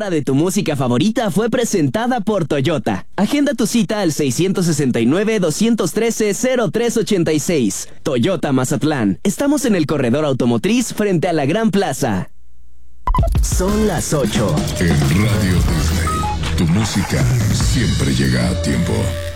hora de tu música favorita fue presentada por Toyota. Agenda tu cita al 669-213-0386. Toyota Mazatlán. Estamos en el corredor automotriz frente a la Gran Plaza. Son las 8. En Radio Disney, tu música siempre llega a tiempo.